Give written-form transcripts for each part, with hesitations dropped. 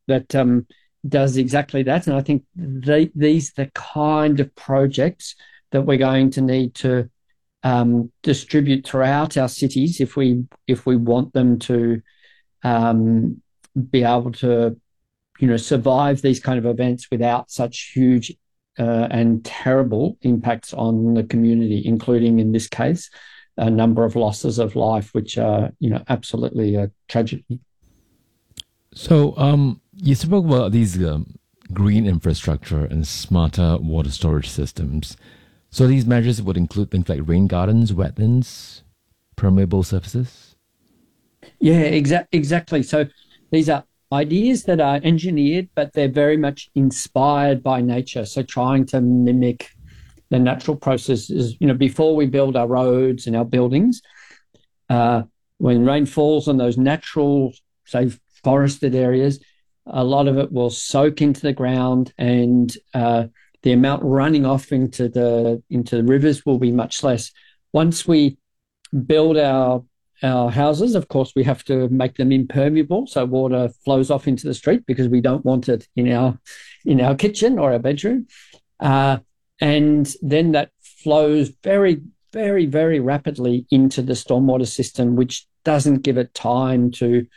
that does exactly that. And I think these are the kind of projects that we're going to need to distribute throughout our cities if we want them to be able to survive these kind of events without such huge and terrible impacts on the community, including in this case a number of losses of life, which are absolutely a tragedy. So, you spoke about these green infrastructure and smarter water storage systems. So these measures would include things like rain gardens, wetlands, permeable surfaces. Yeah, exactly. So these are ideas that are engineered, but they're very much inspired by nature. So trying to mimic the natural processes, before we build our roads and our buildings, uh, when rain falls on those natural, say, forested areas, a lot of it will soak into the ground, and the amount running off into the rivers will be much less. Once we build our houses, of course, we have to make them impermeable so water flows off into the street because we don't want it in our kitchen or our bedroom. Uh, and then that flows very, very, very rapidly into the stormwater system, which doesn't give it time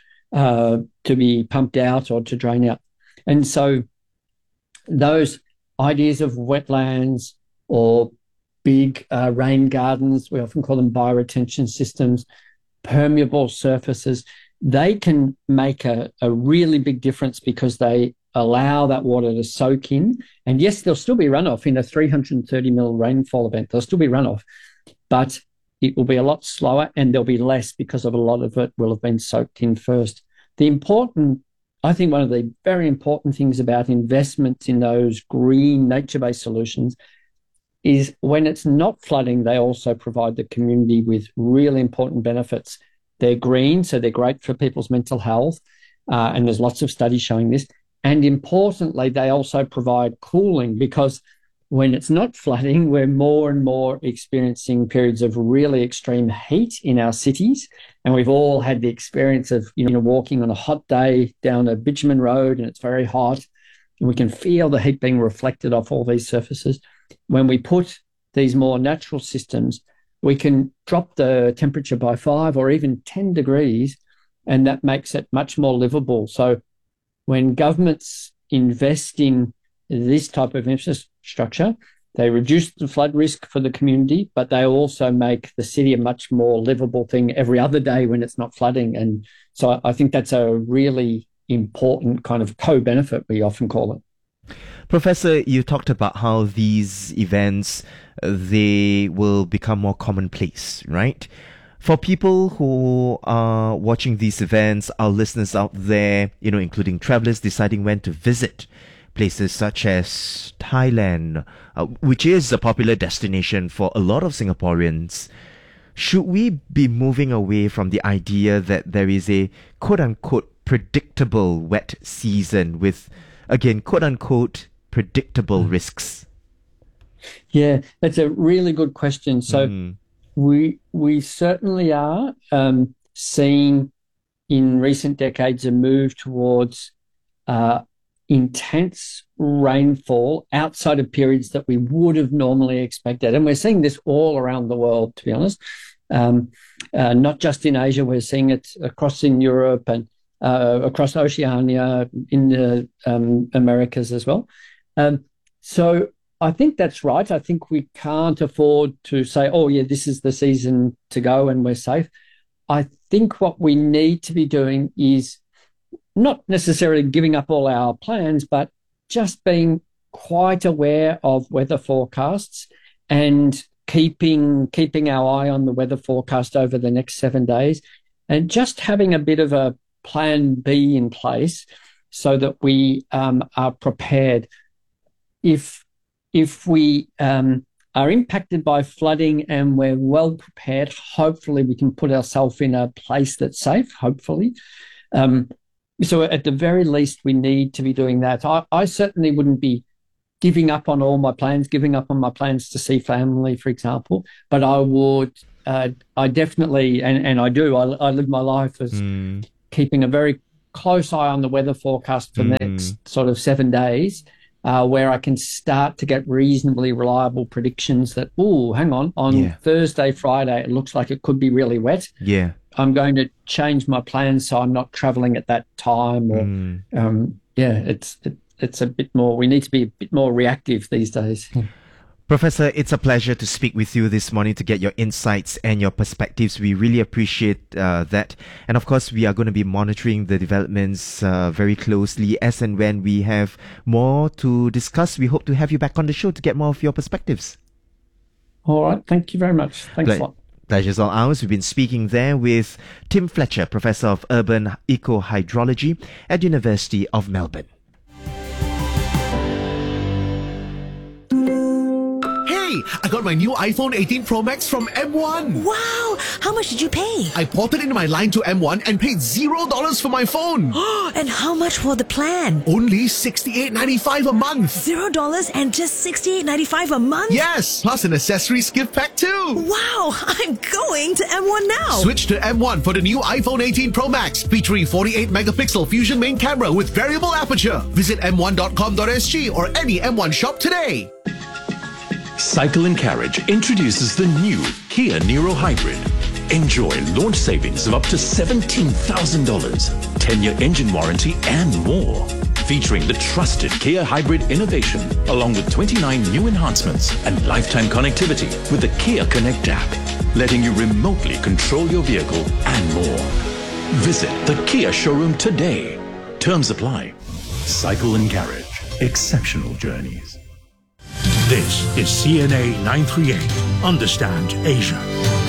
to be pumped out or to drain out. And so those ideas of wetlands or big rain gardens, we often call them bioretention systems, permeable surfaces, they can make a really big difference because they allow that water to soak in. And yes, there'll still be runoff in a 330 mil rainfall event. There'll still be runoff, but it will be a lot slower and there'll be less because of a lot of it will have been soaked in first. I think one of the very important things about investments in those green nature-based solutions is when it's not flooding, they also provide the community with really important benefits. They're green, so they're great for people's mental health, and there's lots of studies showing this. And importantly, they also provide cooling because when it's not flooding, we're more and more experiencing periods of really extreme heat in our cities. And we've all had the experience of, walking on a hot day down a bitumen road and it's very hot and we can feel the heat being reflected off all these surfaces. When we put these more natural systems, we can drop the temperature by 5 or even 10 degrees, and that makes it much more livable. So when governments invest in this type of infrastructure, they reduce the flood risk for the community, but they also make the city a much more livable thing every other day when it's not flooding. And so I think that's a really important kind of co-benefit, we often call it. Professor, you talked about how these events, they will become more commonplace, right? For people who are watching these events, our listeners out there, including travelers deciding when to visit places such as Thailand, which is a popular destination for a lot of Singaporeans, should we be moving away from the idea that there is a quote-unquote predictable wet season with, again, quote-unquote predictable risks? Yeah, that's a really good question. So we certainly are seeing in recent decades a move towards intense rainfall outside of periods that we would have normally expected. And we're seeing this all around the world, to be honest. Not just in Asia, we're seeing it across in Europe and across Oceania, in the Americas as well. So I think that's right. I think we can't afford to say, oh, yeah, this is the season to go and we're safe. I think what we need to be doing is not necessarily giving up all our plans, but just being quite aware of weather forecasts and keeping our eye on the weather forecast over the next 7 days and just having a bit of a plan B in place so that we are prepared. If we are impacted by flooding and we're well prepared, hopefully we can put ourselves in a place that's safe, hopefully. So at the very least, we need to be doing that. I certainly wouldn't be giving up on all my plans, giving up on my plans to see family, for example, but I would, I definitely, and I do, I live my life as keeping a very close eye on the weather forecast for the next sort of 7 days, where I can start to get reasonably reliable predictions that, hang on Thursday, Friday, it looks like it could be really wet. Yeah. I'm going to change my plans so I'm not traveling at that time. Or, it's a bit more, we need to be a bit more reactive these days. Professor, it's a pleasure to speak with you this morning to get your insights and your perspectives. We really appreciate that. And of course, we are going to be monitoring the developments very closely as and when we have more to discuss. We hope to have you back on the show to get more of your perspectives. All right. Thank you very much. Thanks a lot. Pleasure's all ours. We've been speaking there with Tim Fletcher, Professor of Urban Eco-Hydrology at University of Melbourne. Hey, I got my new iPhone 18 Pro Max from M1. Wow! How much did you pay? I ported in my line to M1 and paid $0 for my phone. And how much for the plan? Only $68.95 a month. $0 and just $68.95 a month? Yes, plus an accessories gift pack too. Wow! I'm going to M1 now. Switch to M1 for the new iPhone 18 Pro Max, featuring 48-megapixel Fusion main camera with variable aperture. Visit m1.com.sg or any M1 shop today. Cycle & Carriage introduces the new Kia Niro Hybrid. Enjoy launch savings of up to $17,000, 10-year engine warranty and more. Featuring the trusted Kia Hybrid innovation, along with 29 new enhancements and lifetime connectivity with the Kia Connect app, letting you remotely control your vehicle and more. Visit the Kia showroom today. Terms apply. Cycle & Carriage. Exceptional journeys. This is CNA 938. Understand Asia.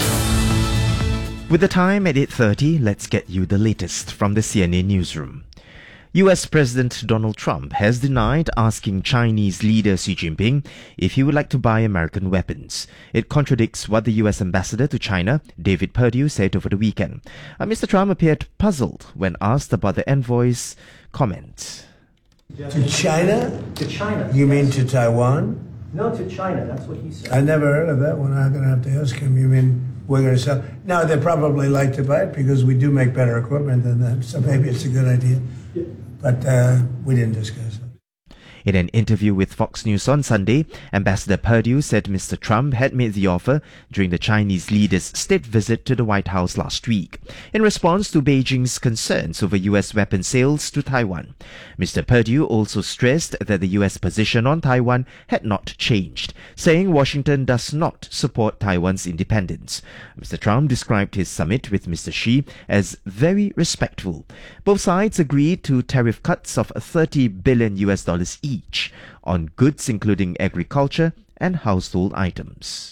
With the time at 8:30, let's get you the latest from the CNA newsroom. US President Donald Trump has denied asking Chinese leader Xi Jinping if he would like to buy American weapons. It contradicts what the US ambassador to China, David Perdue, said over the weekend. Mr. Trump appeared puzzled when asked about the envoy's comment. To China? To China. You mean to Taiwan? No, to China. That's what he said. I never heard of that one. I'm going to have to ask him. You mean we're going to sell? Now, they probably like to buy it because we do make better equipment than them. So maybe it's a good idea. But we didn't discuss it. In an interview with Fox News on Sunday, Ambassador Perdue said Mr. Trump had made the offer during the Chinese leader's state visit to the White House last week, in response to Beijing's concerns over U.S. weapon sales to Taiwan. Mr. Perdue also stressed that the U.S. position on Taiwan had not changed, saying Washington does not support Taiwan's independence. Mr. Trump described his summit with Mr. Xi as very respectful. Both sides agreed to tariff cuts of $30 billion each on goods including agriculture and household items.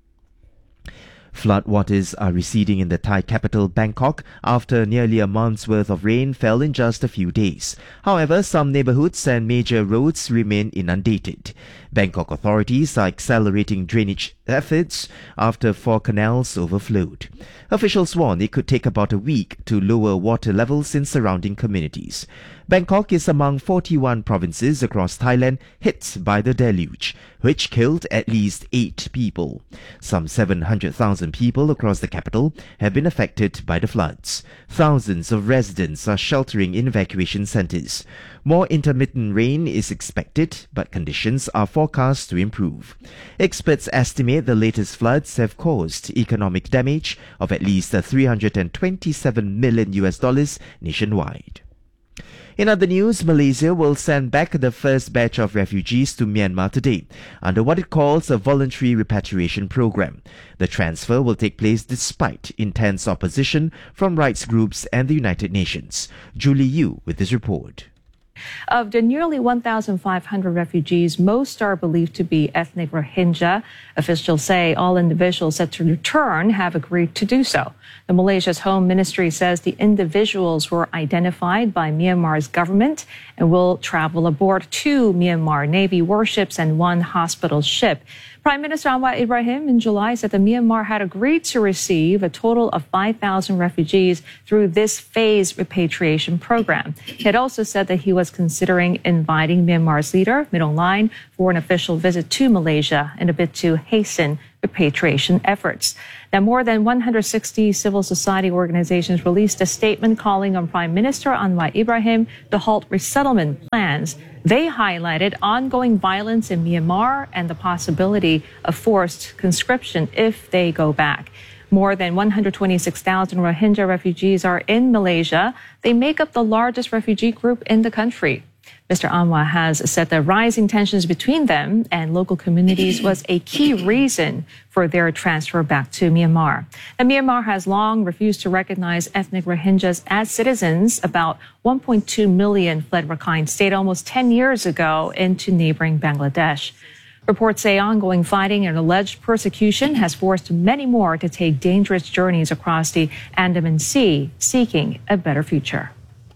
Floodwaters are receding in the Thai capital Bangkok after nearly a month's worth of rain fell in just a few days. However, some neighborhoods and major roads remain inundated. Bangkok authorities are accelerating drainage efforts after 4 canals overflowed. Officials warn it could take about a week to lower water levels in surrounding communities. Bangkok is among 41 provinces across Thailand hit by the deluge, which killed at least 8 people. Some 700,000 people across the capital have been affected by the floods. Thousands of residents are sheltering in evacuation centers. More intermittent rain is expected, but conditions are forecast to improve. Experts estimate the latest floods have caused economic damage of at least $327 million nationwide. In other news, Malaysia will send back the first batch of refugees to Myanmar today under what it calls a voluntary repatriation program. The transfer will take place despite intense opposition from rights groups and the United Nations. Julie Yu with this report. Of the nearly 1,500 refugees, most are believed to be ethnic Rohingya. Officials say all individuals set to return have agreed to do so. The Malaysia's Home Ministry says the individuals were identified by Myanmar's government and will travel aboard 2 Myanmar Navy warships and 1 hospital ship. Prime Minister Anwar Ibrahim in July said that Myanmar had agreed to receive a total of 5,000 refugees through this phased repatriation program. He had also said that he was considering inviting Myanmar's leader, Min Aung Hlaing, for an official visit to Malaysia in a bid to hasten repatriation efforts. Now, more than 160 civil society organizations released a statement calling on Prime Minister Anwar Ibrahim to halt resettlement plans. They highlighted ongoing violence in Myanmar and the possibility of forced conscription if they go back. More than 126,000 Rohingya refugees are in Malaysia. They make up the largest refugee group in the country. Mr. Anwar has said that rising tensions between them and local communities was a key reason for their transfer back to Myanmar. And Myanmar has long refused to recognize ethnic Rohingyas as citizens. About 1.2 million fled Rakhine State almost 10 years ago into neighboring Bangladesh. Reports say ongoing fighting and alleged persecution has forced many more to take dangerous journeys across the Andaman Sea, seeking a better future.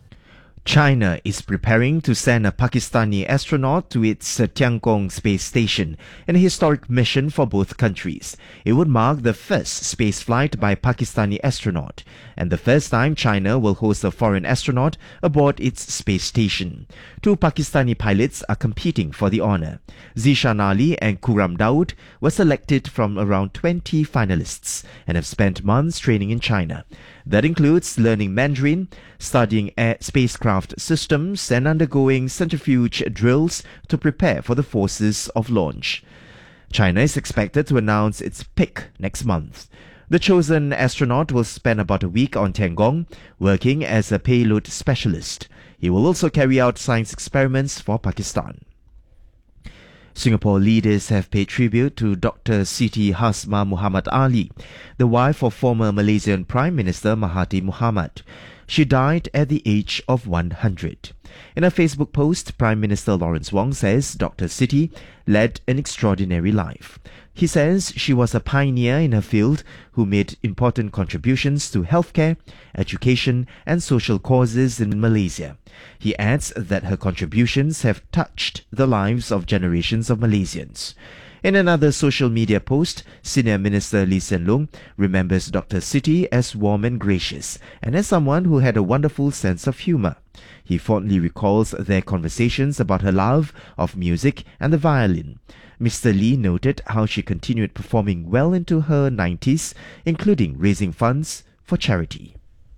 China is preparing to send a Pakistani astronaut to its Tiangong space station in a historic mission for both countries. It would mark the first space flight by a Pakistani astronaut and the first time China will host a foreign astronaut aboard its space station. Two Pakistani pilots are competing for the honor. Zishan Ali and Kuram Daud were selected from around 20 finalists and have spent months training in China. That includes learning Mandarin, studying spacecraft systems, and undergoing centrifuge drills to prepare for the forces of launch. China is expected to announce its pick next month. The chosen astronaut will spend about a week on Tiangong, working as a payload specialist. He will also carry out science experiments for Pakistan. Singapore leaders have paid tribute to Dr. Siti Hasmah Muhammad Ali, the wife of former Malaysian Prime Minister Mahathir Mohamad. She died at the age of 100. In a Facebook post, Prime Minister Lawrence Wong says Dr. Siti led an extraordinary life. He says she was a pioneer in her field who made important contributions to healthcare, education, and social causes in Malaysia. He adds that her contributions have touched the lives of generations of Malaysians. In another social media post, Senior Minister Lee Hsien Loong remembers Dr. Siti as warm and gracious and as someone who had a wonderful sense of humour. He fondly recalls their conversations about her love of music and the violin. Mr. Lee noted how she continued performing well into her 90s, including raising funds for charity.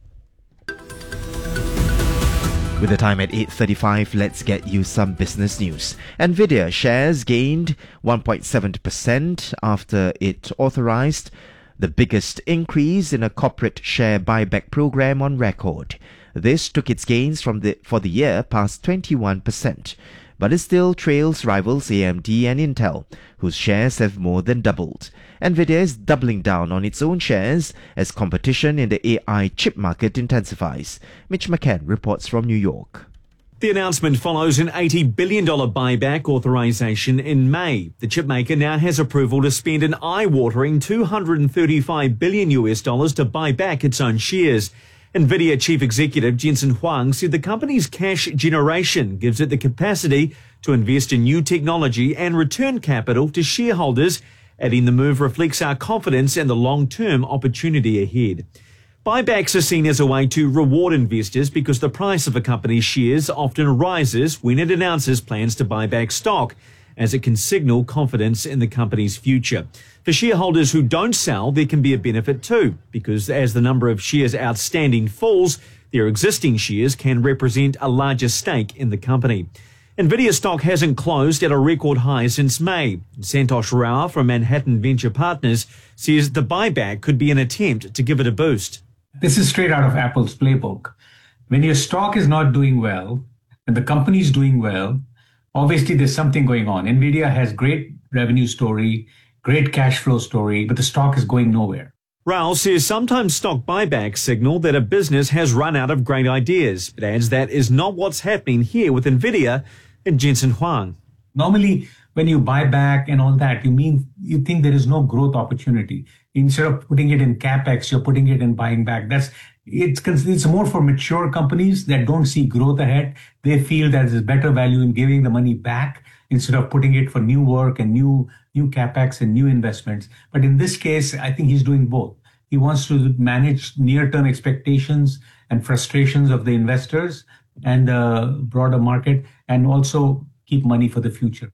With the time at 8:35, let's get you some business news. Nvidia shares gained 1.7% after it authorized the biggest increase in a corporate share buyback program on record. This took its gains for the year past 21%, but it still trails rivals AMD and Intel, whose shares have more than doubled. Nvidia is doubling down on its own shares as competition in the AI chip market intensifies. Mitch McCann reports from New York. The announcement follows an $80 billion buyback authorization in May. The chipmaker now has approval to spend an eye-watering $235 billion to buy back its own shares. Nvidia Chief Executive Jensen Huang said the company's cash generation gives it the capacity to invest in new technology and return capital to shareholders, adding the move reflects our confidence in the long-term opportunity ahead. Buybacks are seen as a way to reward investors because the price of a company's shares often rises when it announces plans to buy back stock, as it can signal confidence in the company's future. For shareholders who don't sell, there can be a benefit too, because as the number of shares outstanding falls, their existing shares can represent a larger stake in the company. Nvidia stock hasn't closed at a record high since May. Santosh Rao from Manhattan Venture Partners says the buyback could be an attempt to give it a boost. This is straight out of Apple's playbook. When your stock is not doing well and the company is doing well, obviously there's something going on. Nvidia has great revenue story, great cash flow story, but the stock is going nowhere. Rao says sometimes stock buybacks signal that a business has run out of great ideas, but adds that is not what's happening here with Nvidia and Jensen Huang. Normally, when you buy back and all that, you think there is no growth opportunity. Instead of putting it in CapEx, you're putting it in buying back. That's it's more for mature companies that don't see growth ahead. They feel that there's better value in giving the money back instead of putting it for new work and new capex and new investments. But in this case, I think he's doing both. He wants to manage near-term expectations and frustrations of the investors and the broader market, and also keep money for the future.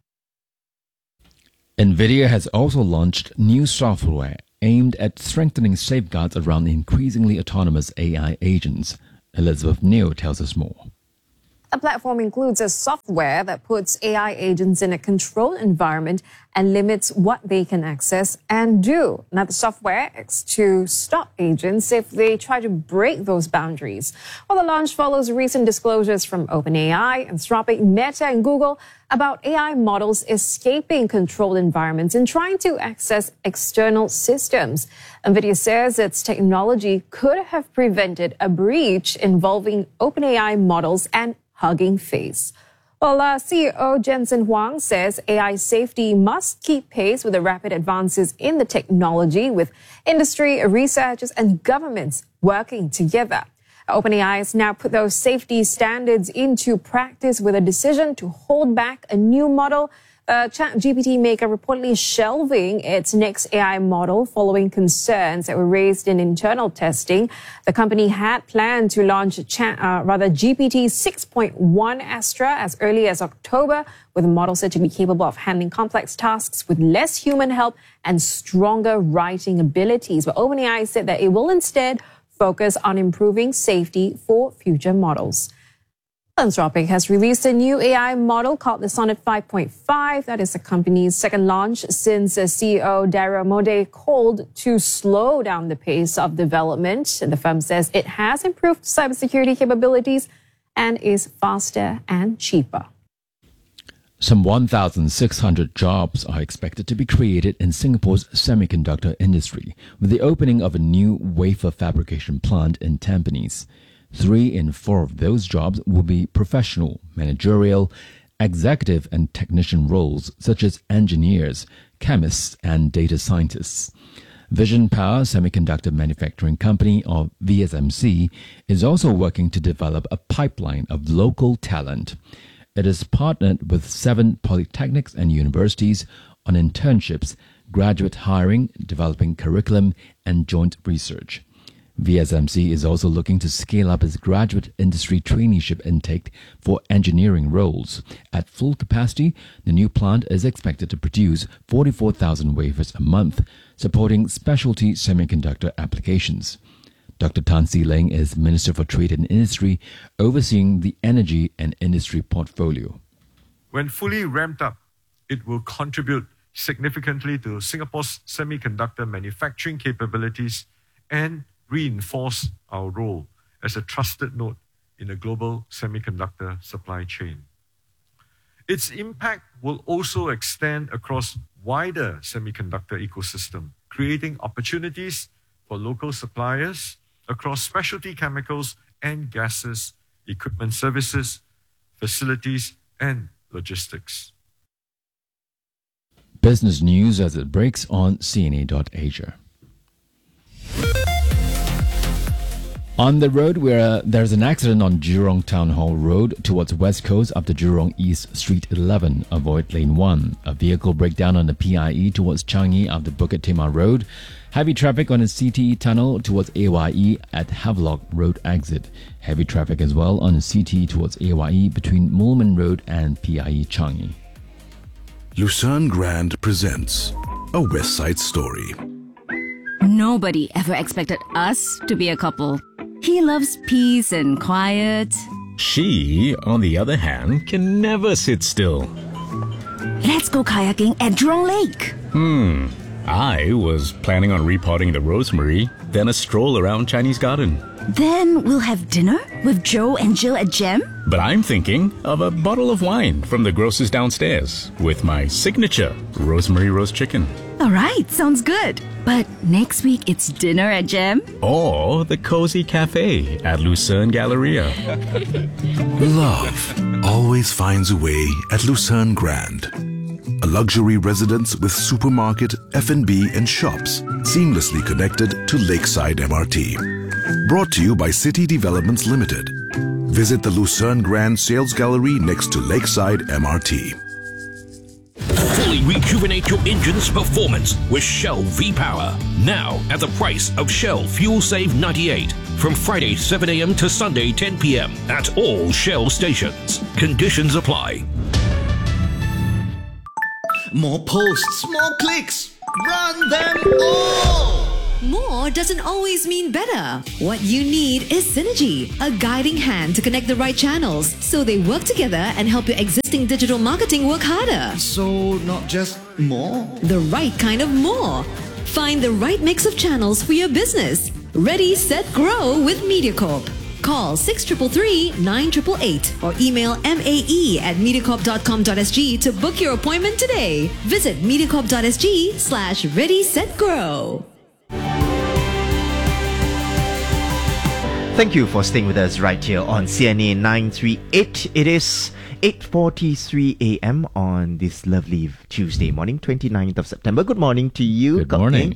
NVIDIA has also launched new software aimed at strengthening safeguards around increasingly autonomous AI agents. Elizabeth Neo tells us more. The platform includes a software that puts AI agents in a controlled environment and limits what they can access and do. Now, the software acts to stop agents if they try to break those boundaries. Well, the launch follows recent disclosures from OpenAI, Anthropic, Meta, and Google about AI models escaping controlled environments and trying to access external systems. NVIDIA says its technology could have prevented a breach involving OpenAI models and Hugging Face. Well, CEO Jensen Huang says AI safety must keep pace with the rapid advances in the technology, with industry, researchers, and governments working together. OpenAI has now put those safety standards into practice with a decision to hold back a new model. ChatGPT maker reportedly shelving its next AI model following concerns that were raised in internal testing. The company had planned to launch GPT 6.1 Astra as early as October, with the model said to be capable of handling complex tasks with less human help and stronger writing abilities. But OpenAI said that it will instead focus on improving safety for future models. Anthropic has released a new AI model called the Sonnet 5.5. That is the company's second launch since CEO Dario Amodei called to slow down the pace of development. And the firm says it has improved cybersecurity capabilities and is faster and cheaper. Some 1,600 jobs are expected to be created in Singapore's semiconductor industry with the opening of a new wafer fabrication plant in Tampines. 3 in 4 of those jobs will be professional, managerial, executive and technician roles such as engineers, chemists and data scientists. Vision Power Semiconductor Manufacturing Company, or VSMC, is also working to develop a pipeline of local talent. It is partnered with 7 polytechnics and universities on internships, graduate hiring, developing curriculum and joint research. VSMC is also looking to scale up its graduate industry traineeship intake for engineering roles. At full capacity, the new plant is expected to produce 44,000 wafers a month, supporting specialty semiconductor applications. Dr. Tan See Leng is Minister for Trade and Industry, overseeing the energy and industry portfolio. When fully ramped up, it will contribute significantly to Singapore's semiconductor manufacturing capabilities and reinforce our role as a trusted node in the global semiconductor supply chain. Its impact will also extend across wider semiconductor ecosystem, creating opportunities for local suppliers across specialty chemicals and gases, equipment services, facilities, and logistics. Business news as it breaks on CNA.Asia. On the road where there's an accident on Jurong Town Hall Road towards West Coast up to Jurong East Street 11. Avoid lane 1. A vehicle breakdown on the PIE towards Changi up the Bukit Timah Road. Heavy traffic on the CTE tunnel towards AYE at Havelock Road exit. Heavy traffic as well on the CTE towards AYE between Moulman Road and PIE Changi. Lucerne Grand presents a West Side Story. Nobody ever expected us to be a couple. He loves peace and quiet. She, on the other hand, can never sit still. Let's go kayaking at Jurong Lake. I was planning on repotting the rosemary, then a stroll around Chinese Garden. Then we'll have dinner with Joe and Jill at Gem. But I'm thinking of a bottle of wine from the grocer's downstairs with my signature rosemary roast chicken. All right, sounds good. But next week it's dinner at Gem. Or the cozy cafe at Lucerne Galleria. Love always finds a way at Lucerne Grand. A luxury residence with supermarket, F&B and shops seamlessly connected to Lakeside MRT. Brought to you by City Developments Limited. Visit the Lucerne Grand Sales Gallery next to Lakeside MRT. Fully rejuvenate your engine's performance with Shell V-Power. Now at the price of Shell Fuel Save 98 from Friday 7 a.m. to Sunday 10 p.m. at all Shell stations. Conditions apply. More posts, more clicks. Run them all! More doesn't always mean better. What you need is synergy, a guiding hand to connect the right channels so they work together and help your existing digital marketing work harder. So, not just more? The right kind of more. Find the right mix of channels for your business. Ready, set, grow with MediaCorp. Call 633-9888 or email mae@mediacorp.com.sg to book your appointment today. Visit mediacorp.sg/ready-set-grow. Thank you for staying with us right here on CNA 938. It is 8:43 a.m. on this lovely Tuesday morning, 29th of September. Good morning to you. Good morning.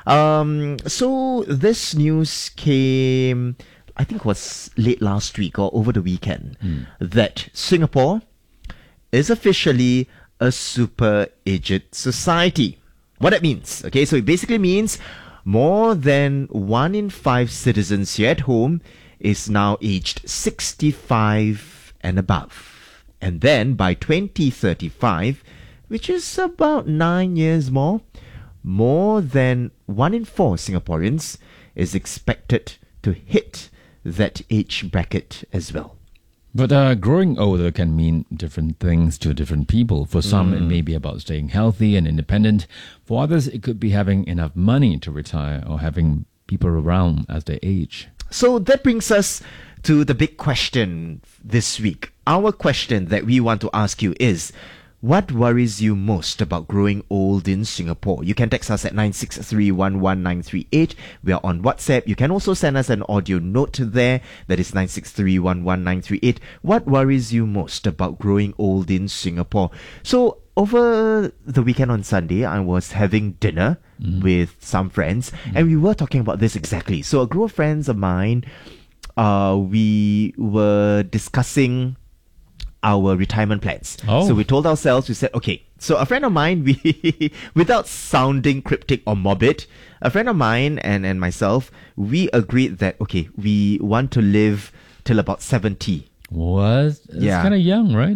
So this news came, I think it was late last week or over the weekend, that Singapore is officially a super-aged society. What that means? Okay, so it basically means more than 1 in 5 citizens here at home is now aged 65 and above. And then by 2035, which is about 9 years more than 1 in 4 Singaporeans is expected to hit that age bracket as well. But growing older can mean different things to different people. For some, it may be about staying healthy and independent. For others, it could be having enough money to retire or having people around as they age. So that brings us to the big question this week. Our question that we want to ask you is, what worries you most about growing old in Singapore? You can text us at 963-11938. We are on WhatsApp. You can also send us an audio note there. That is 963-11938. What worries you most about growing old in Singapore? So over the weekend on Sunday, I was having dinner with some friends, and we were talking about this exactly. So a group of friends of mine, we were discussing our retirement plans. So we told ourselves, we said, okay, so a friend of mine, we without sounding cryptic or morbid, a friend of mine and myself, we agreed that, okay, we want to live till about 70. It's kind of young, right?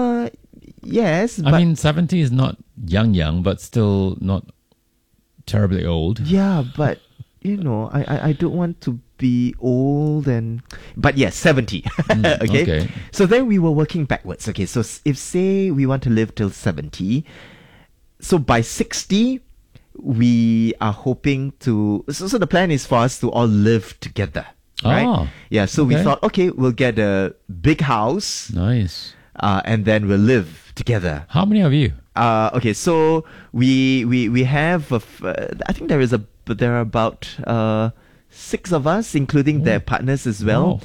Yes. I mean, 70 is not young, but still not terribly old. Yeah, but, you know, I don't want to be old but yes, 70. Okay. So then we were working backwards. Okay, so if say we want to live till 70, so by 60 we are hoping to, so the plan is for us to all live together, right? Yeah, so we thought, okay, we'll get a big house. Nice. And then we'll live together. How many of you? Okay, so we have I think there are about 6 of us, including their partners as well.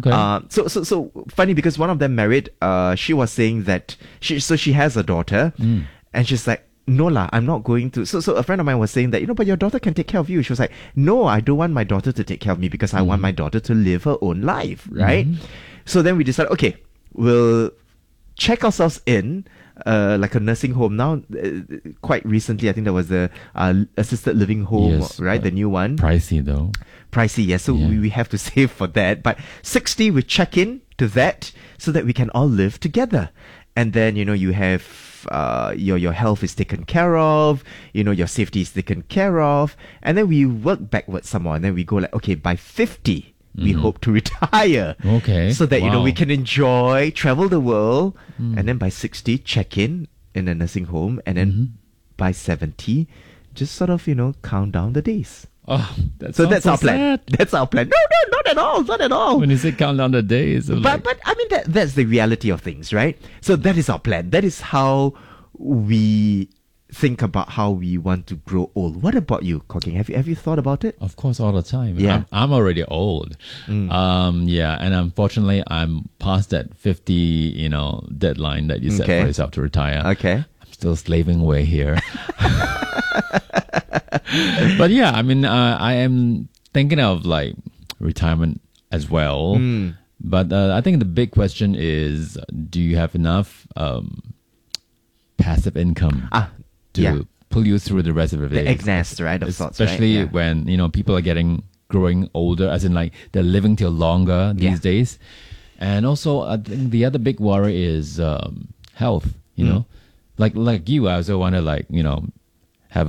So funny because one of them married. She was saying that she has a daughter, and she's like, no lah, I'm not going to. So a friend of mine was saying that, but your daughter can take care of you. She was like, no, I don't want my daughter to take care of me because I want my daughter to live her own life, right? So then we decided, okay, we'll check ourselves in. Like a nursing home now. Quite recently, I think there was the assisted living home, right? The new one. Pricey though. Pricey, yes. So we have to save for that. But 60, we check in to that so that we can all live together. And then, you have your health is taken care of, your safety is taken care of. And then we work backwards some more. And then we go like, okay, by 50, we hope to retire. Okay. So that, we can enjoy, travel the world. And then by 60, check in a nursing home. And then by 70, just sort of, count down the days. Oh, that's our plan. That's our plan. No, not at all. Not at all. When you say count down the days. But I mean, that's the reality of things, right? So that is our plan. That is how we think about how we want to grow old. What about you, Koking? Have you thought about it? Of course, all the time. Yeah. I'm already old. And unfortunately, I'm past that 50, deadline that you set for yourself to retire. Okay. I'm still slaving away here. But yeah, I mean, I am thinking of like retirement as well. But I think the big question is, do you have enough passive income to pull you through the rest of the day? The egg nest, right? Of sorts, right? Especially when, people are growing older, as in like they're living till longer these days. And also, I think the other big worry is health, you know? Like you, I also want to have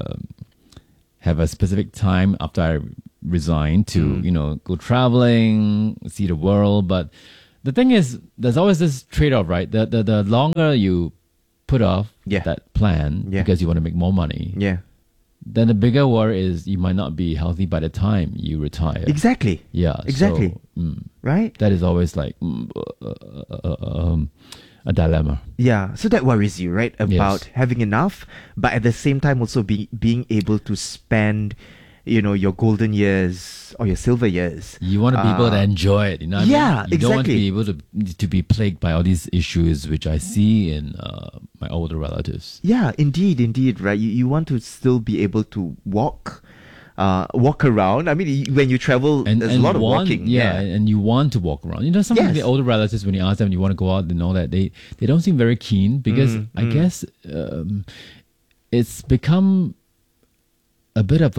a specific time after I resign to, go traveling, see the world. But the thing is, there's always this trade-off, right? The longer you put off that plan because you want to make more money, then the bigger worry is you might not be healthy by the time you retire. Exactly. Yeah. Exactly. So, right? That is always like a dilemma. Yeah. So that worries you, right? About having enough, but at the same time also being able to spend, your golden years or your silver years. You want to be able to enjoy it, what I mean? You don't want to be able to be plagued by all these issues, which I see in my older relatives. Yeah, indeed, right? You want to still be able to walk around. I mean, when you travel, there's a lot of walking. Yeah, and you want to walk around. Some of the older relatives, when you ask them, you want to go out and all that, they don't seem very keen because I guess it's become a bit of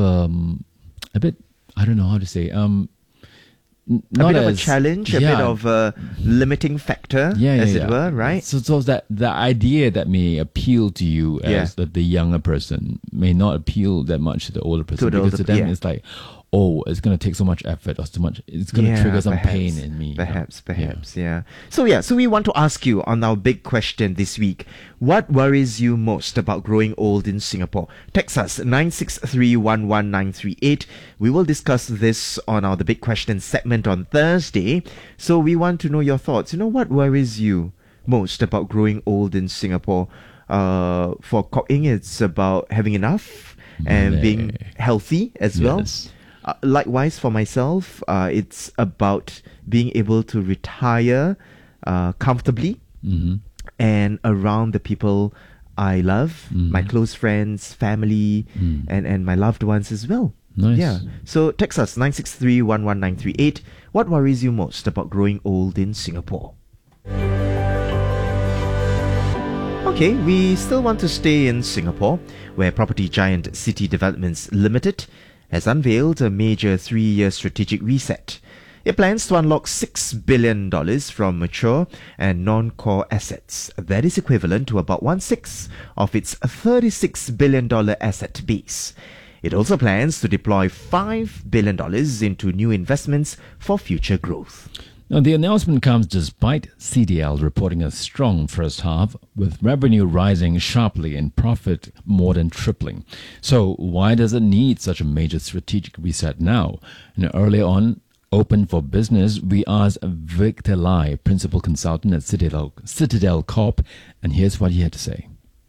I don't know how to say, a bit of a challenge, a bit of a limiting factor, as it were, right? So that the idea that may appeal to you as the younger person may not appeal that much to the older person, because to them it's like, it's going to take so much effort or so much, it's going to trigger some pain in me. Perhaps, yeah. So we want to ask you on our big question this week, what worries you most about growing old in Singapore? Text us 963-11938. We will discuss this on our The Big Question segment on Thursday. So we want to know your thoughts. What worries you most about growing old in Singapore? For Kok Ing, it's about having enough and being healthy as well. Likewise, for myself, it's about being able to retire comfortably and around the people I love, my close friends, family, and my loved ones as well. Nice. Yeah. So text us 963-11938. What worries you most about growing old in Singapore? Okay, we still want to stay in Singapore, where property giant City Developments Limited has unveiled a major 3-year strategic reset. It plans to unlock $6 billion from mature and non-core assets. That is equivalent to about 1/6 of its $36 billion asset base. It also plans to deploy $5 billion into new investments for future growth. Now, the announcement comes despite CDL reporting a strong first half, with revenue rising sharply and profit more than tripling. So why does it need such a major strategic reset now? And earlier on, Open for Business, we asked Victor Lai, Principal Consultant at Citadel Corp, and here's what he had to say.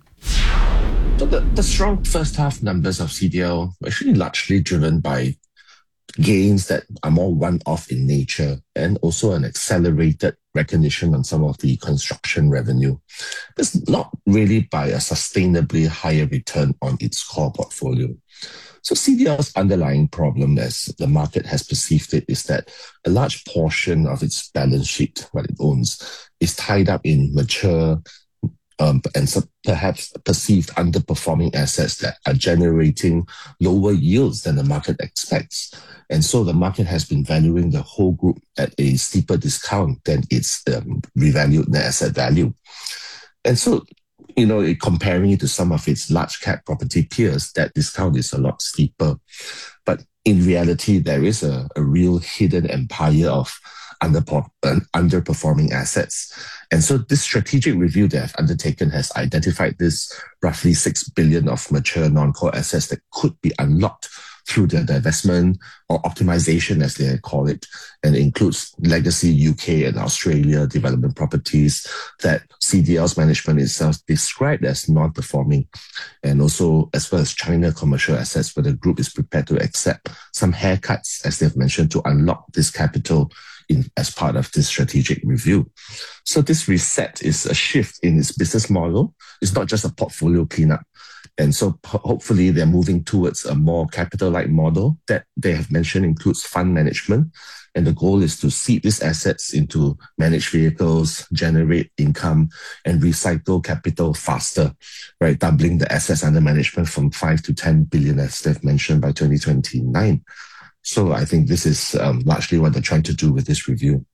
So the strong first half numbers of CDL were actually largely driven by gains that are more one-off in nature, and also an accelerated recognition on some of the construction revenue. It's not really by a sustainably higher return on its core portfolio. So CDL's underlying problem, as the market has perceived it, is that a large portion of its balance sheet, what it owns, is tied up in mature and perhaps perceived underperforming assets that are generating lower yields than the market expects. And so the market has been valuing the whole group at a steeper discount than its revalued net asset value. And so, comparing it to some of its large cap property peers, that discount is a lot steeper. But in reality, there is a real hidden empire of underperforming assets. And so this strategic review they have undertaken has identified this roughly $6 billion of mature non-core assets that could be unlocked through the divestment or optimization, as they call it, and includes legacy UK and Australia development properties that CDL's management itself described as non-performing, and also as well as China commercial assets where the group is prepared to accept some haircuts, as they've mentioned, to unlock this capital as part of this strategic review. So this reset is a shift in its business model. It's not just a portfolio cleanup. And so hopefully they're moving towards a more capital-light model that they have mentioned includes fund management. And the goal is to seed these assets into managed vehicles, generate income, and recycle capital faster, right? Doubling the assets under management from 5 to 10 billion, as they've mentioned, by 2029. So I think this is largely what they're trying to do with this review.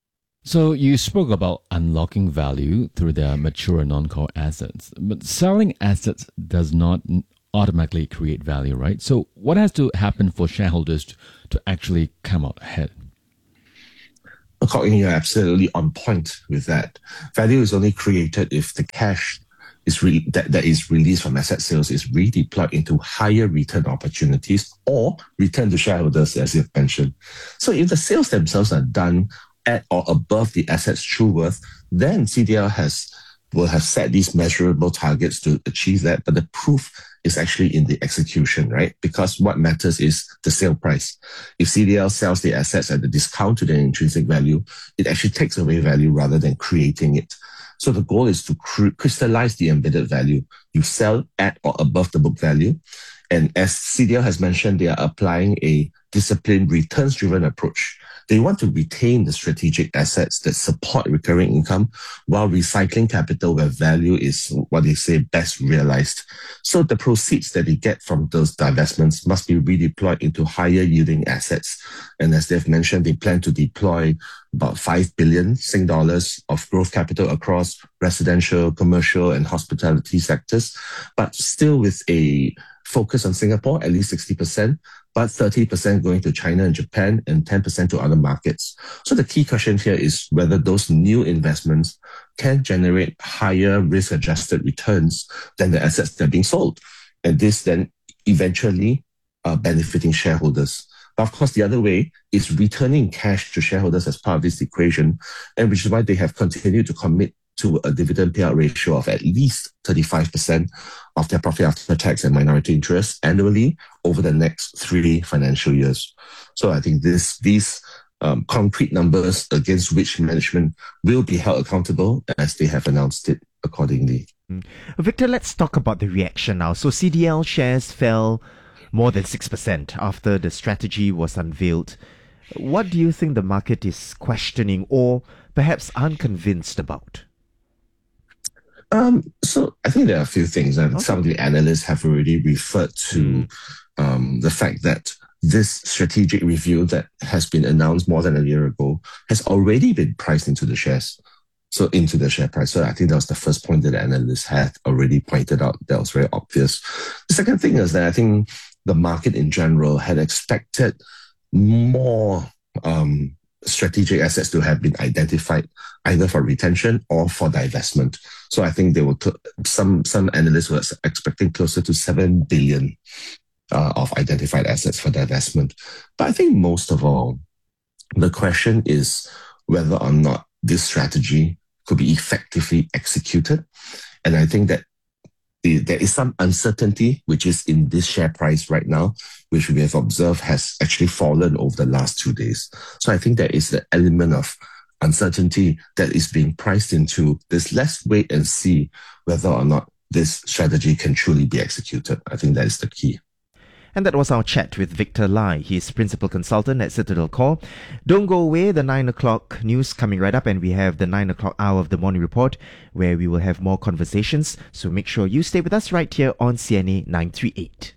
So you spoke about unlocking value through their mature non-core assets, but selling assets does not automatically create value, right? So what has to happen for shareholders to actually come out ahead? Accordingly, you're absolutely on point with that. Value is only created if the cash that is released from asset sales is redeployed into higher return opportunities or return to shareholders, as you've mentioned. So if the sales themselves are done at or above the asset's true worth, then CDL will have set these measurable targets to achieve that. But the proof is actually in the execution, right? Because what matters is the sale price. If CDL sells the assets at a discount to their intrinsic value, it actually takes away value rather than creating it. So the goal is to crystallize the embedded value. You sell at or above the book value. And as CDL has mentioned, they are applying a disciplined returns-driven approach. They want to retain the strategic assets that support recurring income while recycling capital where value is what they say best realized. So the proceeds that they get from those divestments must be redeployed into higher yielding assets. And as they've mentioned, they plan to deploy about 5 billion Sing dollars of growth capital across residential, commercial, and hospitality sectors, but still with a focus on Singapore, at least 60%, but 30% going to China and Japan and 10% to other markets. So the key question here is whether those new investments can generate higher risk-adjusted returns than the assets that are being sold. And this then eventually benefiting shareholders. But of course, the other way is returning cash to shareholders as part of this equation, and which is why they have continued to commit to a dividend payout ratio of at least 35% of their profit after tax and minority interest annually over the next 3 financial years. So I think these concrete numbers against which management will be held accountable as they have announced it accordingly. Victor, let's talk about the reaction now. So CDL shares fell more than 6% after the strategy was unveiled. What do you think the market is questioning or perhaps unconvinced about? So I think there are a few things, and some of the analysts have already referred to the fact that this strategic review that has been announced more than a year ago has already been priced into the shares, so into the share price. So I think that was the first point that the analysts had already pointed out. That was very obvious. The second thing is that I think the market in general had expected more strategic assets to have been identified either for retention or for divestment. So I think they were some analysts were expecting closer to 7 billion of identified assets for divestment. But I think most of all, the question is whether or not this strategy could be effectively executed. And I think that there is some uncertainty, which is in this share price right now, which we have observed has actually fallen over the last 2 days. So I think there is the element of uncertainty that is being priced into this. Let's wait and see whether or not this strategy can truly be executed. I think that is the key. And that was our chat with Victor Lai. He's Principal Consultant at Citadel Core. Don't go away, the 9 o'clock news coming right up, and we have the 9 o'clock hour of the morning report where we will have more conversations. So make sure you stay with us right here on CNA 938.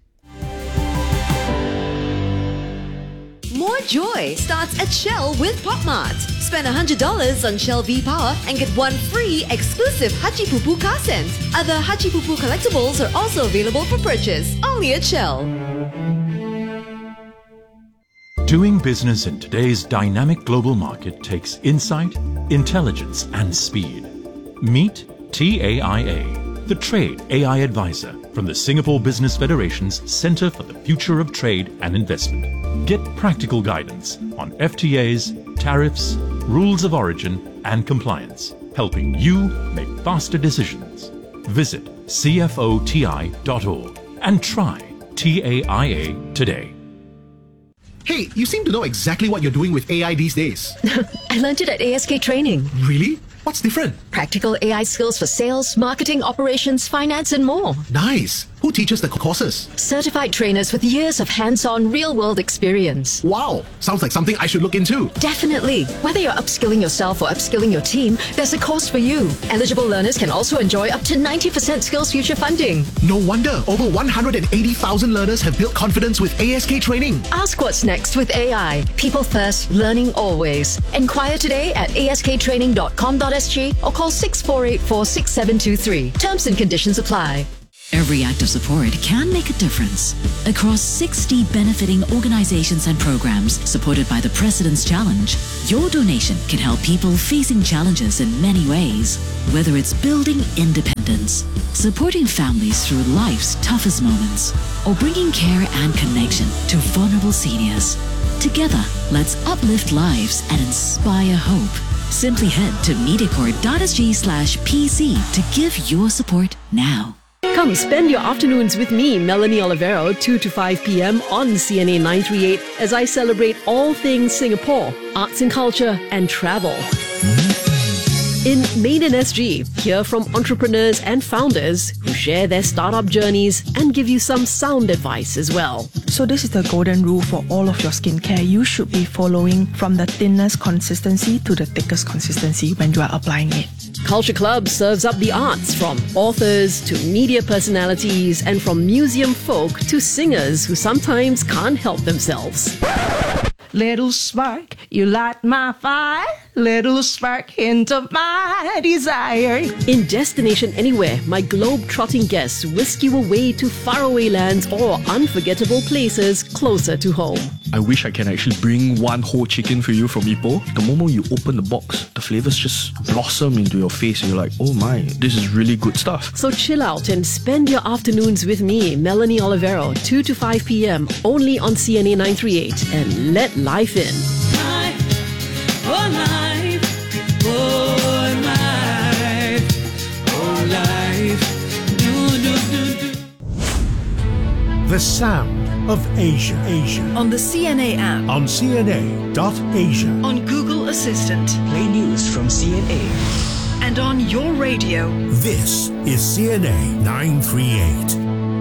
More joy starts at Shell with Pop Mart. Spend $100 on Shell V-Power and get 1 free exclusive Hachi Pupu car scent. Other Hachi Pupu collectibles are also available for purchase, only at Shell. Doing business in today's dynamic global market takes insight, intelligence, and speed. Meet TAIA, the Trade AI Advisor from the Singapore Business Federation's Centre for the Future of Trade and Investment. Get practical guidance on FTAs, tariffs, rules of origin, and compliance, helping you make faster decisions. Visit cfoti.org and try TAIA today. Hey, you seem to know exactly what you're doing with AI these days. I learned it at ASK Training. Really? What's different? Practical AI skills for sales, marketing, operations, finance, and more. Nice. Who teaches the courses? Certified trainers with years of hands-on real-world experience. Wow, sounds like something I should look into. Definitely. Whether you're upskilling yourself or upskilling your team, there's a course for you. Eligible learners can also enjoy up to 90% SkillsFuture funding. No wonder over 180,000 learners have built confidence with ASK training. Ask what's next with AI. People first, learning always. Inquire today at asktraining.com.sg or call 6484-6723. Terms and conditions apply. Every act of support can make a difference. Across 60 benefiting organizations and programs supported by the President's Challenge, your donation can help people facing challenges in many ways. Whether it's building independence, supporting families through life's toughest moments, or bringing care and connection to vulnerable seniors. Together, let's uplift lives and inspire hope. Simply head to MediaCorp.sg/PC to give your support now. Come spend your afternoons with me, Melanie Olivero, 2 to 5 p.m. on CNA 938 as I celebrate all things Singapore, arts and culture, and travel. In Main and SG, hear from entrepreneurs and founders who share their startup journeys and give you some sound advice as well. So this is the golden rule for all of your skincare. You should be following from the thinnest consistency to the thickest consistency when you are applying it. Culture Club serves up the arts from authors to media personalities and from museum folk to singers who sometimes can't help themselves. Little spark, you light my fire. Little spark, hint of my desire. In Destination Anywhere, my globe-trotting guests whisk you away to faraway lands or unforgettable places closer to home. I wish I can actually bring one whole chicken for you from Ipoh. The moment you open the box, the flavors just blossom into your face and you're like, oh my, this is really good stuff. So chill out and spend your afternoons with me, Melanie Olivero, 2 to 5 p.m. only on CNA 938, and let life in. The sound of Asia. On the CNA app. On CNA.Asia. On Google Assistant. Play news from CNA. And on your radio. This is CNA 938.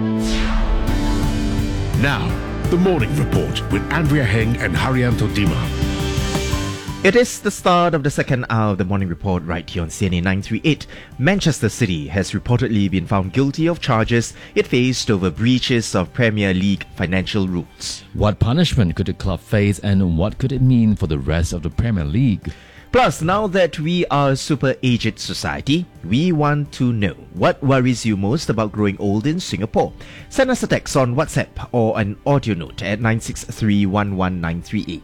Now, the morning report with Andrea Heng and Haryanto Dima. It is the start of the second hour of the morning report right here on CNA 938. Manchester City has reportedly been found guilty of charges it faced over breaches of Premier League financial rules. What punishment could the club face and what could it mean for the rest of the Premier League? Plus, now that we are a super-aged society, we want to know what worries you most about growing old in Singapore. Send us a text on WhatsApp or an audio note at 963-11938.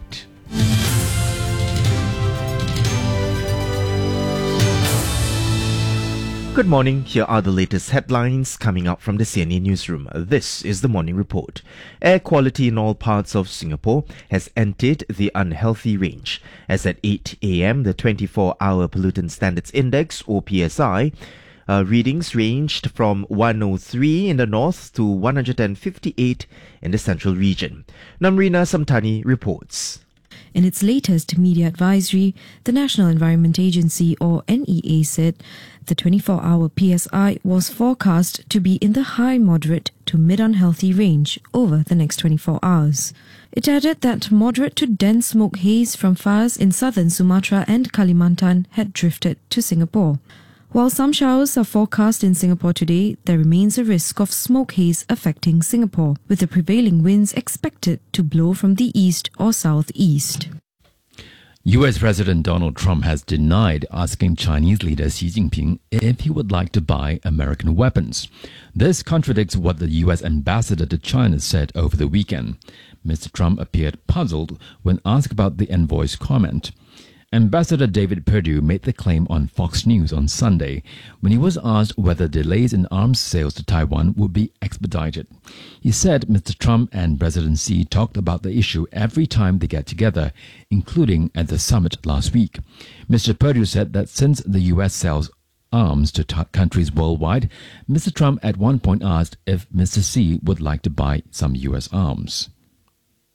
Good morning, here are the latest headlines coming out from the CNA newsroom. This is the morning report. Air quality in all parts of Singapore has entered the unhealthy range, as at 8 a.m. the 24-hour Pollutant Standards Index, or PSI, readings ranged from 103 in the north to 158 in the central region. Namrina Samtani reports. In its latest media advisory, the National Environment Agency, or NEA, said the 24-hour PSI was forecast to be in the high moderate to mid-unhealthy range over the next 24 hours. It added that moderate to dense smoke haze from fires in southern Sumatra and Kalimantan had drifted to Singapore. While some showers are forecast in Singapore today, there remains a risk of smoke haze affecting Singapore, with the prevailing winds expected to blow from the east or southeast. US President Donald Trump has denied asking Chinese leader Xi Jinping if he would like to buy American weapons. This contradicts what the US ambassador to China said over the weekend. Mr. Trump appeared puzzled when asked about the envoy's comment. Ambassador David Perdue made the claim on Fox News on Sunday when he was asked whether delays in arms sales to Taiwan would be expedited. He said Mr. Trump and President Xi talked about the issue every time they get together, including at the summit last week. Mr. Perdue said that since the U.S. sells arms to countries worldwide, Mr. Trump at one point asked if Mr. Xi would like to buy some U.S. arms.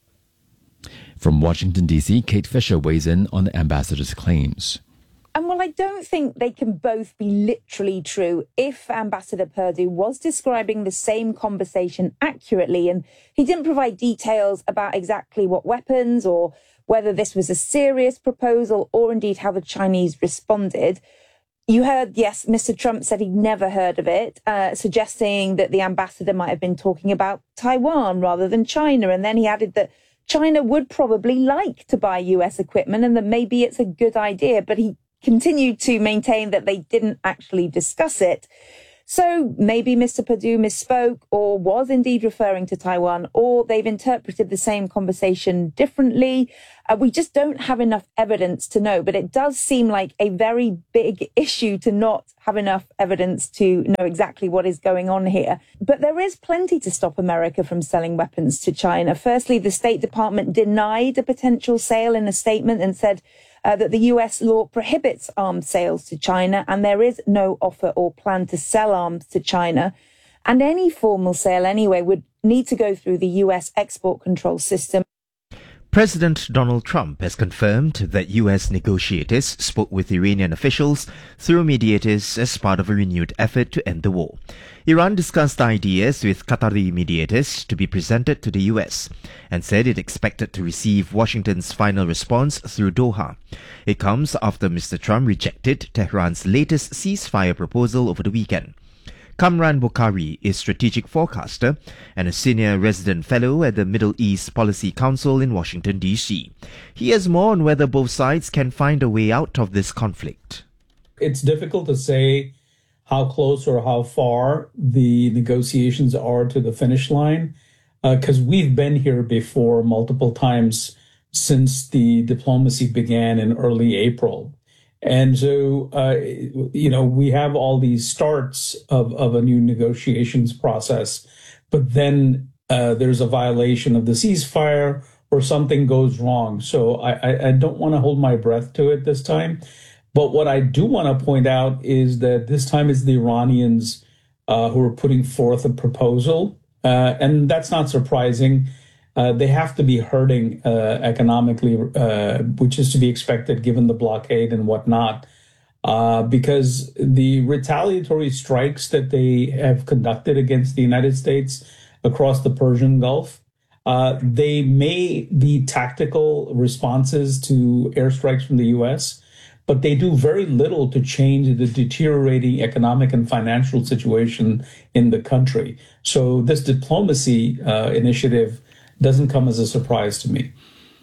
From Washington, D.C., Kate Fisher weighs in on the ambassador's claims. And well, I don't think they can both be literally true. If Ambassador Perdue was describing the same conversation accurately, and he didn't provide details about exactly what weapons or whether this was a serious proposal or indeed how the Chinese responded. You heard, yes, Mr. Trump said he'd never heard of it, suggesting that the ambassador might have been talking about Taiwan rather than China. And then he added that China would probably like to buy US equipment and that maybe it's a good idea. But he continued to maintain that they didn't actually discuss it. So maybe Mr. Perdue misspoke or was indeed referring to Taiwan, or they've interpreted the same conversation differently. We just don't have enough evidence to know, but it does seem like a very big issue to not have enough evidence to know exactly what is going on here. But there is plenty to stop America from selling weapons to China. Firstly, the State Department denied a potential sale in a statement and said that the US law prohibits arms sales to China, and there is no offer or plan to sell arms to China. And any formal sale anyway would need to go through the US export control system. President Donald Trump has confirmed that US negotiators spoke with Iranian officials through mediators as part of a renewed effort to end the war. Iran discussed ideas with Qatari mediators to be presented to the US and said it expected to receive Washington's final response through Doha. It comes after Mr. Trump rejected Tehran's latest ceasefire proposal over the weekend. Kamran Bokhari is strategic forecaster and a senior resident fellow at the Middle East Policy Council in Washington, D.C. He has more on whether both sides can find a way out of this conflict. It's difficult to say how close or how far the negotiations are to the finish line, because we've been here before multiple times since the diplomacy began in early April. And so, we have all these starts of a new negotiations process, but then there's a violation of the ceasefire or something goes wrong. So I don't want to hold my breath to it this time. But what I do want to point out is that this time it's the Iranians who are putting forth a proposal. And that's not surprising. They have to be hurting economically, which is to be expected given the blockade and whatnot, because the retaliatory strikes that they have conducted against the United States across the Persian Gulf, they may be tactical responses to airstrikes from the U.S., but they do very little to change the deteriorating economic and financial situation in the country. So this diplomacy initiative doesn't come as a surprise to me.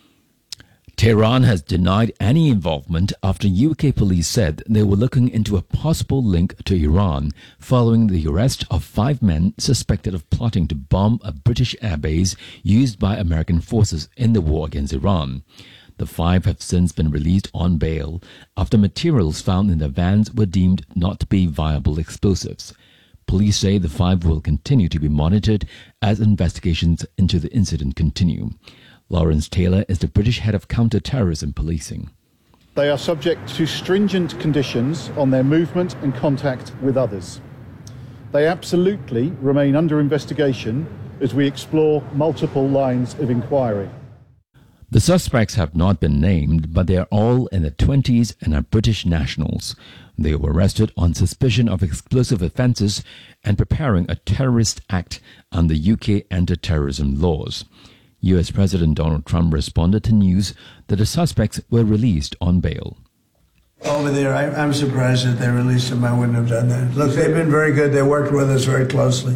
Tehran has denied any involvement after UK police said they were looking into a possible link to Iran following the arrest of 5 men suspected of plotting to bomb a British airbase used by American forces in the war against Iran. The 5 have since been released on bail after materials found in their vans were deemed not to be viable explosives. Police say the 5 will continue to be monitored as investigations into the incident continue. Lawrence Taylor is the British head of counter-terrorism policing. They are subject to stringent conditions on their movement and contact with others. They absolutely remain under investigation as we explore multiple lines of inquiry. The suspects have not been named, but they are all in their 20s and are British nationals. They were arrested on suspicion of explosive offences and preparing a terrorist act under UK anti-terrorism laws. US President Donald Trump responded to news that the suspects were released on bail. Over there, I'm surprised that they released them. I wouldn't have done that. Look, they've been very good. They worked with us very closely.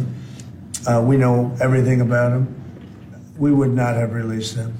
We know everything about them. We would not have released them.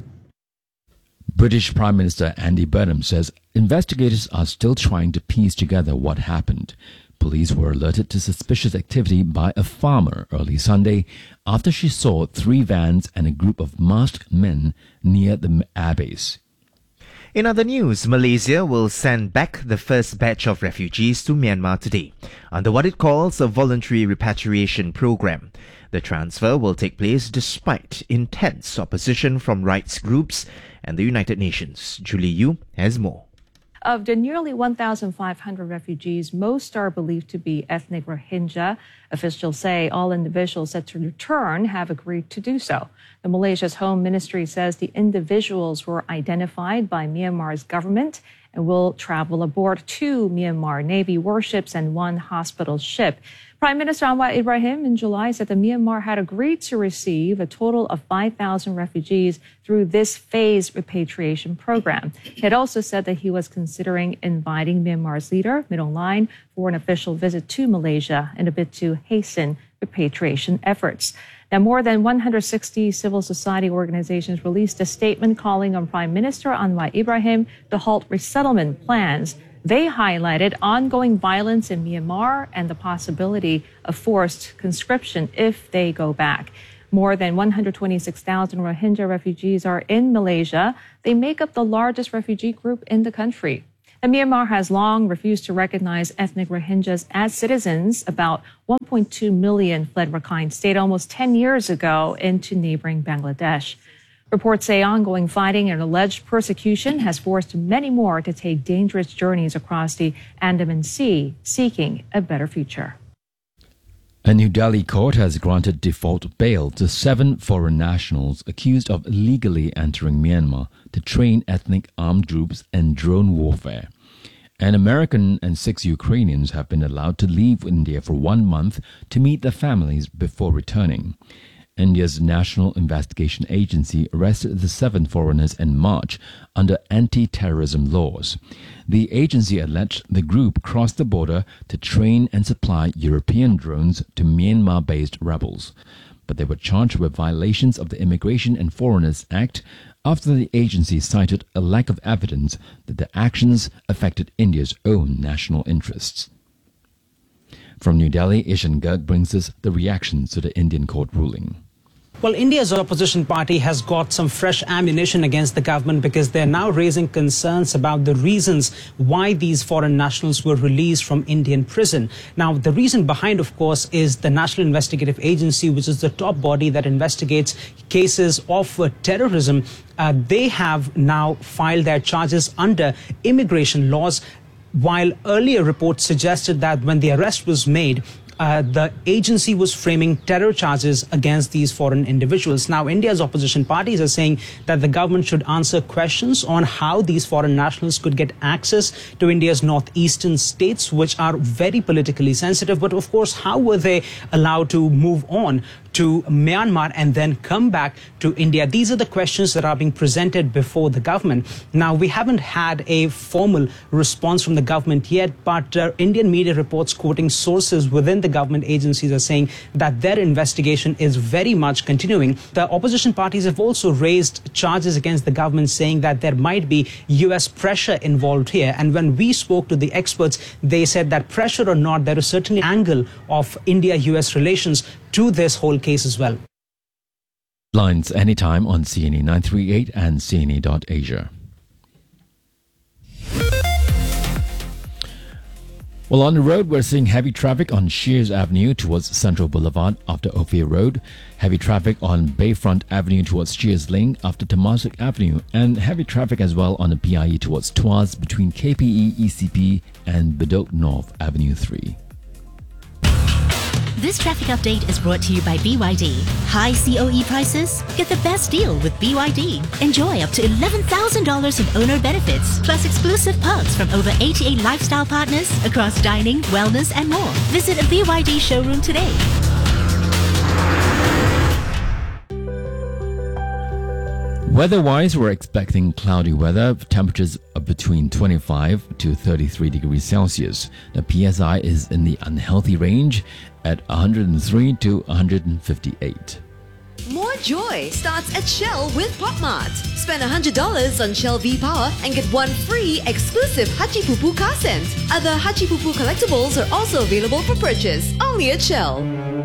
British Prime Minister Andy Burnham says investigators are still trying to piece together what happened. Police were alerted to suspicious activity by a farmer early Sunday after she saw 3 vans and a group of masked men near the airbase. In other news, Malaysia will send back the first batch of refugees to Myanmar today under what it calls a voluntary repatriation program. The transfer will take place despite intense opposition from rights groups and the United Nations. Julie Yu has more. Of the nearly 1,500 refugees, most are believed to be ethnic Rohingya. Officials say all individuals set to return have agreed to do so. The Malaysia's Home Ministry says the individuals were identified by Myanmar's government and will travel aboard 2 Myanmar Navy warships and 1 hospital ship. Prime Minister Anwar Ibrahim in July said that Myanmar had agreed to receive a total of 5,000 refugees through this phased repatriation program. He had also said that he was considering inviting Myanmar's leader, Min Aung Hlaing, for an official visit to Malaysia in a bid to hasten repatriation efforts. Now, more than 160 civil society organizations released a statement calling on Prime Minister Anwar Ibrahim to halt resettlement plans. They highlighted ongoing violence in Myanmar and the possibility of forced conscription if they go back. More than 126,000 Rohingya refugees are in Malaysia. They make up the largest refugee group in the country. And Myanmar has long refused to recognize ethnic Rohingyas as citizens. About 1.2 million fled Rakhine State almost 10 years ago into neighboring Bangladesh. Reports say ongoing fighting and alleged persecution has forced many more to take dangerous journeys across the Andaman Sea, seeking a better future. A New Delhi court has granted default bail to 7 foreign nationals accused of illegally entering Myanmar to train ethnic armed groups and drone warfare. An American and 6 Ukrainians have been allowed to leave India for 1 month to meet their families before returning. India's National Investigation Agency arrested the 7 foreigners in March under anti-terrorism laws. The agency alleged the group crossed the border to train and supply European drones to Myanmar-based rebels. But they were charged with violations of the Immigration and Foreigners Act after the agency cited a lack of evidence that the actions affected India's own national interests. From New Delhi, Ishan Garg brings us the reactions to the Indian court ruling. Well, India's opposition party has got some fresh ammunition against the government because they're now raising concerns about the reasons why these foreign nationals were released from Indian prison. Now, the reason behind, of course, is the National Investigative Agency, which is the top body that investigates cases of terrorism. They have now filed their charges under immigration laws, while earlier reports suggested that when the arrest was made, the agency was framing terror charges against these foreign individuals. Now, India's opposition parties are saying that the government should answer questions on how these foreign nationals could get access to India's northeastern states, which are very politically sensitive. But of course, how were they allowed to move on to Myanmar and then come back to India? These are the questions that are being presented before the government. Now, we haven't had a formal response from the government yet, but Indian media reports quoting sources within the government agencies are saying that their investigation is very much continuing. The opposition parties have also raised charges against the government, saying that there might be US pressure involved here. And when we spoke to the experts, they said that pressure or not, there is certainly an angle of India-US relations to this whole case as well. Lines anytime on CNA 938 and CNA.Asia. Well, on the road, we're seeing heavy traffic on Shears Avenue towards Central Boulevard after Ophir Road, heavy traffic on Bayfront Avenue towards Shears Lane after Temasek Avenue, and heavy traffic as well on the PIE towards Tuas between KPE, ECP and Bedok North Avenue 3. This traffic update is brought to you by BYD. High COE prices? Get the best deal with BYD. Enjoy up to $11,000 in owner benefits, plus exclusive perks from over 88 lifestyle partners across dining, wellness, and more. Visit a BYD showroom today. Weather-wise, we're expecting cloudy weather, temperatures of between 25 to 33 degrees Celsius. The PSI is in the unhealthy range at 103 to 158. More joy starts at Shell with PopMart. Spend $100 on Shell V-Power and get 1 free exclusive Hachi Pupu car scent. Other Hachi Pupu collectibles are also available for purchase, only at Shell.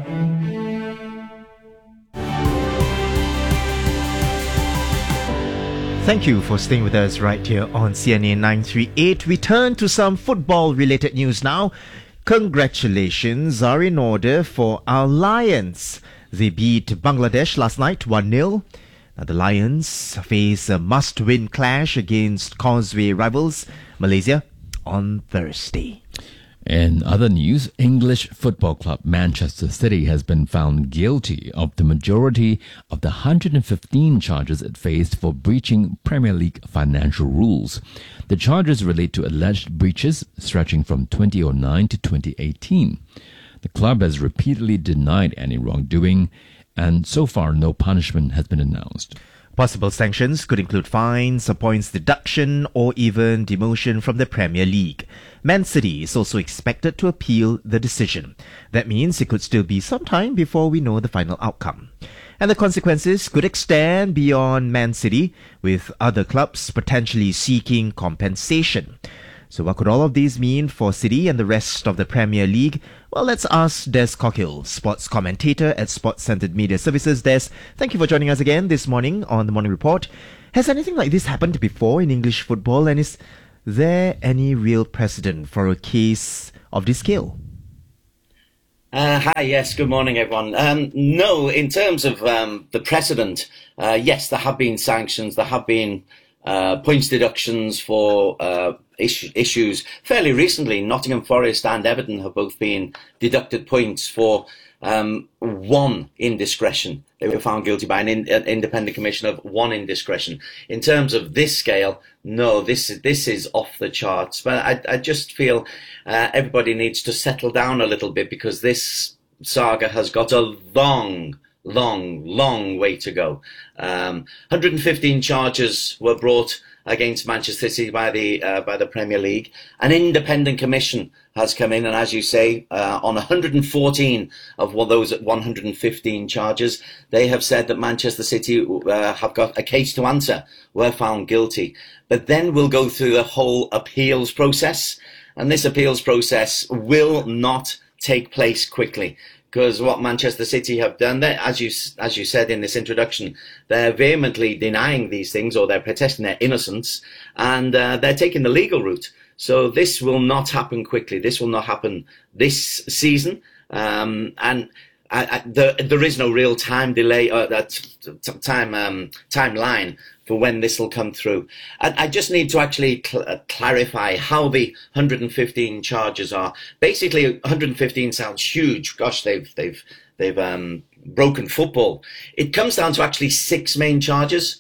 Thank you for staying with us right here on CNA 938. We turn to some football-related news now. Congratulations are in order for our Lions. They beat Bangladesh last night 1-0. Now, the Lions face a must-win clash against Causeway rivals Malaysia on Thursday. In other news, English football club Manchester City has been found guilty of the majority of the 115 charges it faced for breaching Premier League financial rules. The charges relate to alleged breaches stretching from 2009 to 2018. The club has repeatedly denied any wrongdoing, and so far no punishment has been announced. Possible sanctions could include fines, a points deduction, or even demotion from the Premier League. Man City is also expected to appeal the decision. That means it could still be some time before we know the final outcome. And the consequences could extend beyond Man City, with other clubs potentially seeking compensation. So what could all of these mean for City and the rest of the Premier League? Well, let's ask Des Cockhill, sports commentator at Sports Centred Media Services. Des, thank you for joining us again this morning on the Morning Report. Has anything like this happened before in English football, and is there any real precedent for a case of this scale? Hi, yes, good morning, everyone. No, in terms of the precedent, yes, there have been sanctions, there have been points deductions for issues. Fairly recently, Nottingham Forest and Everton have both been deducted points for one indiscretion. They were found guilty by an independent commission of one indiscretion. In terms of this scale, no, this is off the charts. But I just feel everybody needs to settle down a little bit, because this saga has got a long way to go. 115 charges were brought against Manchester City by the Premier League. An independent commission has come in, and as you say, on 114 of those 115 charges, they have said that Manchester City have got a case to answer, were found guilty. But then we'll go through the whole appeals process, and this appeals process will not take place quickly. Because what Manchester City have done, as you said in this introduction, they're vehemently denying these things, or they're protesting their innocence, and they're taking the legal route. So this will not happen quickly. This will not happen this season, and there is no real time delay, timeline for when this will come through. I just need to actually clarify how the 115 charges are. Basically, 115 sounds huge. Gosh, they've broken football. It comes down to actually 6 main charges.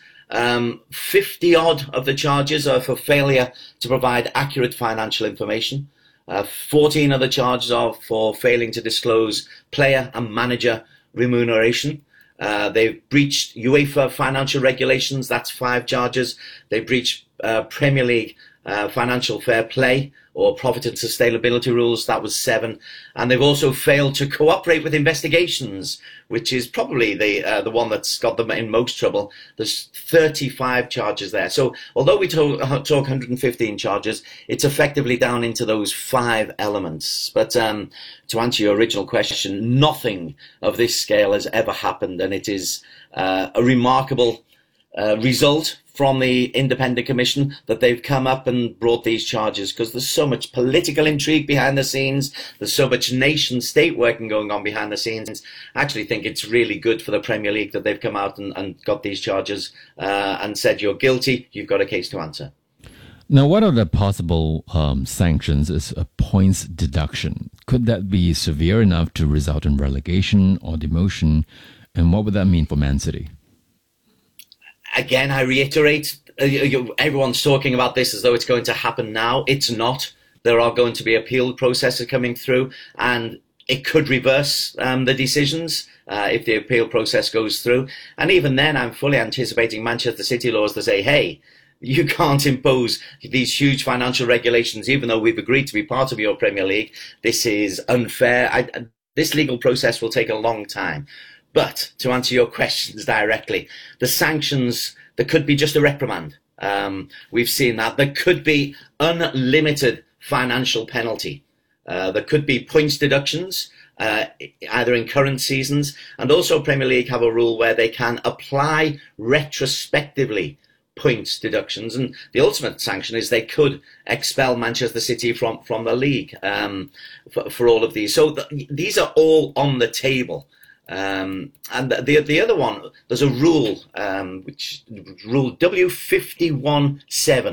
50 odd of the charges are for failure to provide accurate financial information. 14 other charges are for failing to disclose player and manager remuneration. They've breached UEFA financial regulations. That's 5 charges. They breached Premier League financial fair play or profit and sustainability rules. That was 7. And they've also failed to cooperate with investigations, which is probably the one that's got them in most trouble. There's 35 charges there. So although we talk 115 charges, it's effectively down into those 5 elements. But to answer your original question, nothing of this scale has ever happened, and it is a remarkable result from the independent commission that they've come up and brought these charges, because there's so much political intrigue behind the scenes, there's so much nation state working going on behind the scenes. I actually think it's really good for the Premier League that they've come out and got these charges and said, you're guilty, you've got a case to answer. Now, what are the possible sanctions? Is a points deduction. Could that be severe enough to result in relegation or demotion? And what would that mean for Man City? Again, I reiterate, everyone's talking about this as though it's going to happen now. It's not. There are going to be appeal processes coming through, and it could reverse the decisions if the appeal process goes through. And even then, I'm fully anticipating Manchester City laws to say, hey, you can't impose these huge financial regulations, even though we've agreed to be part of your Premier League. This is unfair. This legal process will take a long time. But to answer your questions directly, the sanctions, there could be just a reprimand. We've seen that. There could be unlimited financial penalty. There could be points deductions, either in current seasons, and also Premier League have a rule where they can apply retrospectively points deductions, and the ultimate sanction is they could expel Manchester City from the league for all of these. So these are all on the table. And the other one, there's a rule, which rule W51(7),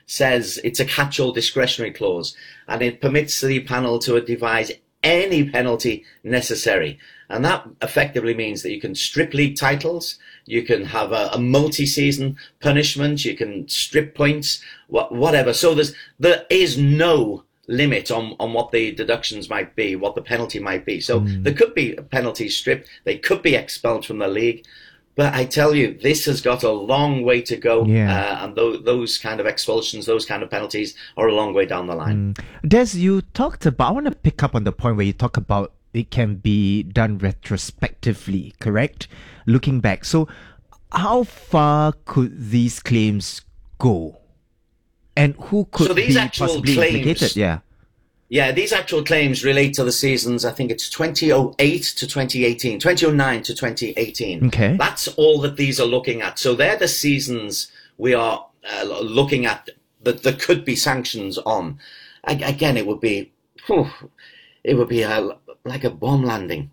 says it's a catch-all discretionary clause, and it permits the panel to devise any penalty necessary. And that effectively means that you can strip league titles, you can have a multi-season punishment, you can strip points, whatever. So there is no limit on what the deductions might be, what the penalty might be. So there could be penalties stripped, they could be expelled from the league. But I tell you, this has got a long way to go. And those kind of expulsions, those kind of penalties are a long way down the line. Des, you talked about, I want to pick up on the point where you talk about it can be done retrospectively, correct? Looking back. So how far could these claims go? And who could be possibly implicated? Yeah, these actual claims relate to the seasons, I think it's 2008 to 2018, 2009 to 2018. Okay. That's all that these are looking at. So they're the seasons we are looking at that there could be sanctions on. Again, it would be like a bomb landing.